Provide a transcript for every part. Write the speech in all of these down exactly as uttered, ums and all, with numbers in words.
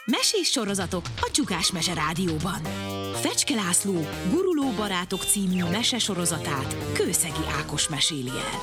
Mesés sorozatok a Csukás Mese Rádióban. Fecske László Guruló barátok című mesesorozatát Kőszegi Ákos meséli el.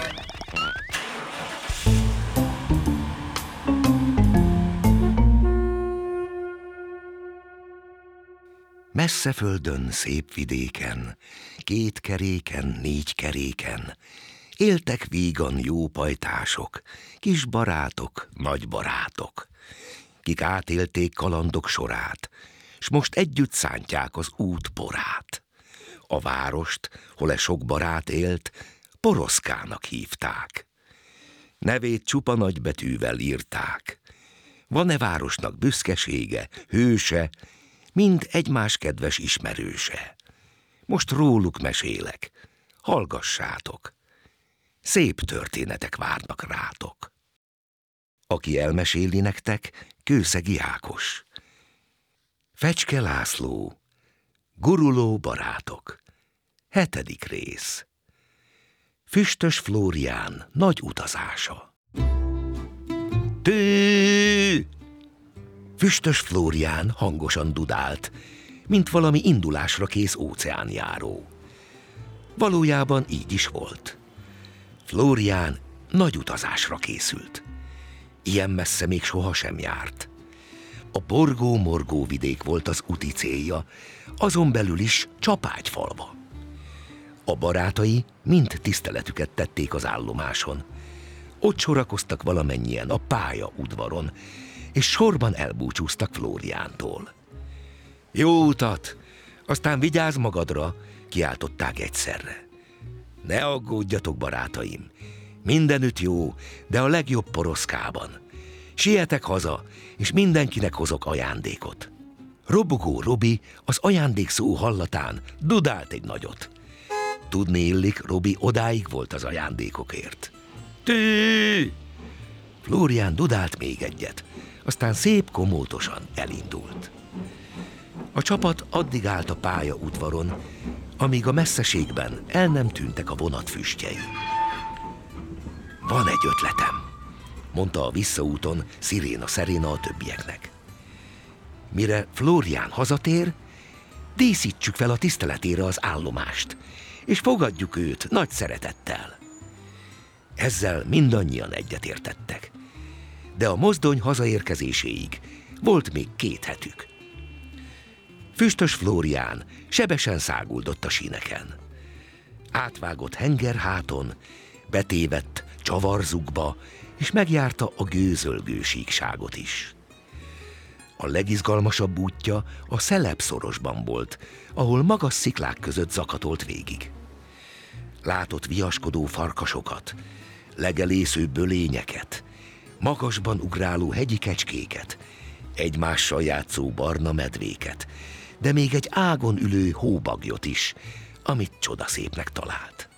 Messze földön, szép vidéken, két keréken, négy keréken, éltek vígan jó pajtások, kis barátok, nagy barátok, kik átélték kalandok sorát, s most együtt szántják az út porát. A várost, hol e sok barát élt, Poroszkának hívták. Nevét csupa nagybetűvel írták. Van-e városnak büszkesége, hőse, mind egymás kedves ismerőse. Most róluk mesélek, hallgassátok. Szép történetek várnak rátok. Aki elmeséli nektek, Kőszegi Ákos. Fecske László, Guruló barátok. Hetedik rész. Füstös Flórián nagy utazása. Tű! Füstös Flórián hangosan dudált, mint valami indulásra kész óceánjáró. Valójában így is volt. Flórián nagy utazásra készült. Ilyen messze még sohasem járt. A borgó-morgó vidék volt az úti célja, azon belül is Csapágyfalva. A barátai mind tiszteletüket tették az állomáson. Ott sorakoztak valamennyien a pálya udvaron, és sorban elbúcsúztak Flóriántól. Jó utat, aztán vigyázz magadra, kiáltották egyszerre. Ne aggódjatok, barátaim, mindenütt jó, de a legjobb Poroszkában. Sietek haza, és mindenkinek hozok ajándékot. Robogó Robi az ajándék szó hallatán dudált egy nagyot. Tudni illik, Robi odáig volt az ajándékokért. Tű! Flórián dudált még egyet, aztán szép komótosan elindult. A csapat addig állt a pálya udvaron, amíg a messzeségben el nem tűntek a vonat füstjei. Van egy ötletem, mondta a visszaúton Sziréna Szeréna a többieknek. Mire Flórián hazatér, díszítsük fel a tiszteletére az állomást, és fogadjuk őt nagy szeretettel. Ezzel mindannyian egyetértettek. De a mozdony hazaérkezéséig volt még két hetük. Füstös Flórián sebesen száguldott a síneken. Átvágott hengerháton, betévedt csavarzugba, és megjárta a gőzölgő síkságot is. A legizgalmasabb útja a Szelepszorosban volt, ahol magas sziklák között zakatolt végig. Látott viaskodó farkasokat, legelésző bölényeket, magasban ugráló hegyi kecskéket, egymással játszó barna medvéket, de még egy ágon ülő hóbagyot is, amit csodaszépnek talált.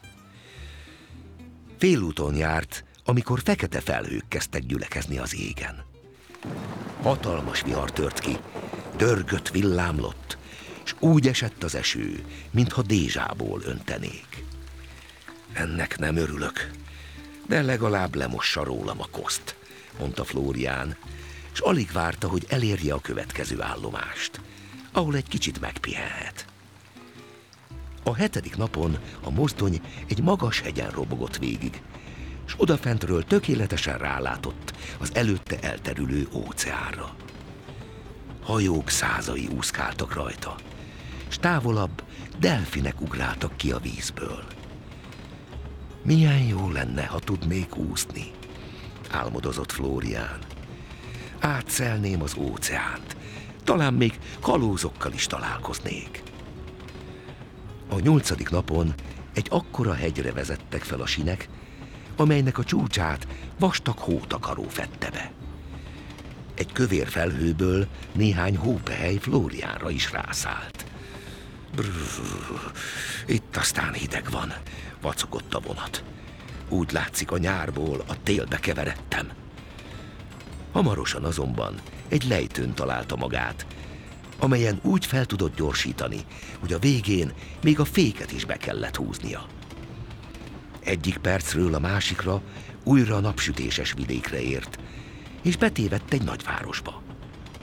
Félúton járt, amikor fekete felhők kezdtek gyülekezni az égen. Hatalmas vihar tört ki, dörgött, villámlott, s úgy esett az eső, mintha dézsából öntenék. Ennek nem örülök, de legalább lemossa rólam a koszt, mondta Flórián, s alig várta, hogy elérje a következő állomást, ahol egy kicsit megpihenhet. A hetedik napon a mozdony egy magas hegyen robogott végig, s odafentről tökéletesen rálátott az előtte elterülő óceánra. Hajók százai úszkáltak rajta, s távolabb delfinek ugráltak ki a vízből. Milyen jó lenne, ha tudnék úszni, álmodozott Flórián. Átszelném az óceánt, talán még kalózokkal is találkoznék. A nyolcadik napon egy akkora hegyre vezettek fel a sinek, amelynek a csúcsát vastag hótakaró fedte be. Egy kövér felhőből néhány hópehely Flóriánra is rászállt. Brrr, itt aztán hideg van, vacogott a vonat. Úgy látszik, a nyárból a télbe keveredtem. Hamarosan azonban egy lejtőn találta magát, amelyen úgy fel tudott gyorsítani, hogy a végén még a féket is be kellett húznia. Egyik percről a másikra újra napsütéses vidékre ért, és betévedt egy nagyvárosba.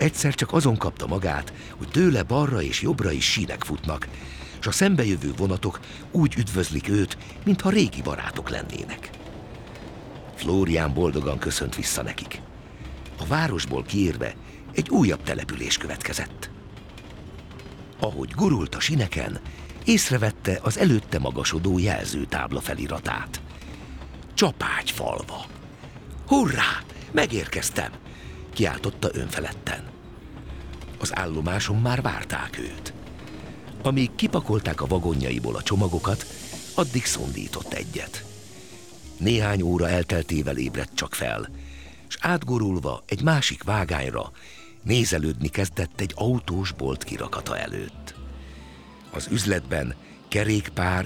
Egyszer csak azon kapta magát, hogy tőle balra és jobbra is sínek futnak, és a szembejövő vonatok úgy üdvözlik őt, mintha régi barátok lennének. Flórián boldogan köszönt vissza nekik. A városból kiérve egy újabb település következett. Ahogy gurult a sineken, észrevette az előtte magasodó jelzőtábla feliratát. Csapágyfalva. Hurrá! Megérkeztem! Kiáltotta önfeledten. Az állomáson már várták őt. Amíg kipakolták a vagonjaiból a csomagokat, addig szondított egyet. Néhány óra elteltével ébredt csak fel, és átgurulva egy másik vágányra nézelődni kezdett egy autós bolt kirakata előtt. Az üzletben kerékpár